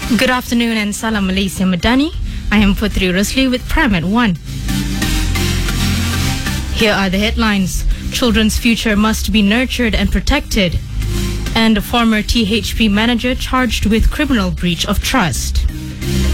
Good afternoon and Salam Malaysia Madani. I am Putri Rusli with Prime at 1. Here are the headlines. Children's future must be nurtured and protected. And a former THP manager charged with criminal breach of trust.